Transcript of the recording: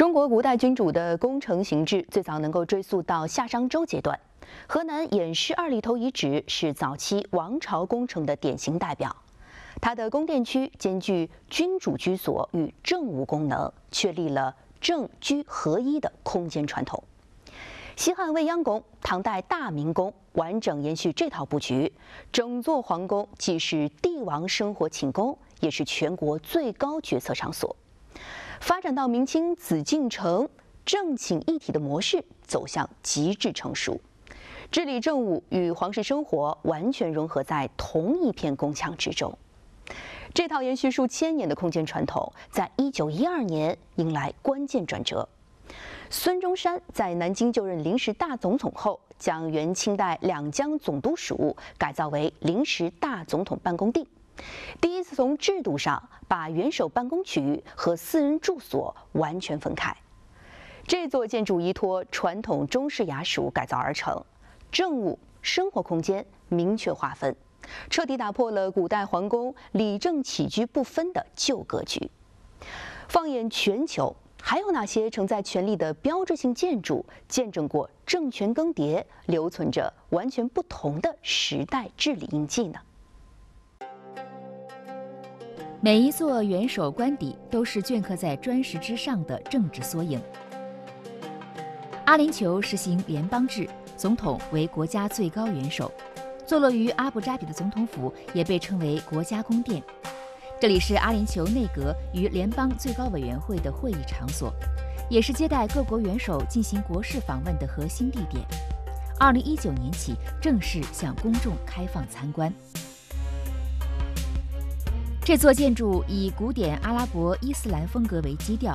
中国古代君主的工程形制最早能够追溯到夏商周阶段。河南偃师二里头遗址是早期王朝工程的典型代表。它的宫殿区兼具君主居所与政务功能，确立了政居合一的空间传统。西汉未央宫、唐代大明宫完整延续这套布局，整座皇宫既是帝王生活寝宫，也是全国最高决策场所。发展到明清紫禁城政寝一体的模式走向极致成熟，治理政务与皇室生活完全融合在同一片宫墙之中。这套延续数千年的空间传统，在1912年迎来关键转折。孙中山在南京就任临时大总统后，将原清代两江总督署改造为临时大总统办公地。第一次从制度上把元首办公区域和私人住所完全分开。这座建筑依托传统中式衙署改造而成，政务生活空间明确划分，彻底打破了古代皇宫理政起居不分的旧格局。放眼全球，还有哪些承载权力的标志性建筑见证过政权更迭，留存着完全不同的时代治理印记呢？ 每一座元首官邸都是镌刻在砖石之上的政治缩影。阿联酋实行联邦制，总统为国家最高元首。坐落于阿布扎比的总统府也被称为国家宫殿。这里是阿联酋内阁与联邦最高委员会的会议场所，也是接待各国元首进行国事访问的核心地点。2019年起正式向公众开放参观。这座建筑以古典阿拉伯伊斯兰风格为基调，